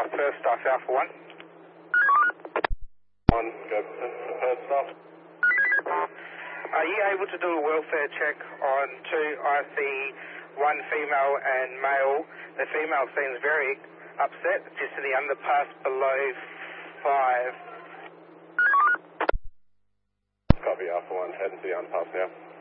first off Alpha 1. 1, go first stop. Are you able to do a welfare check on 2? I see one female and male. The female seems very upset, just in the underpass below 5. Copy, Alpha 1, heading to the underpass now.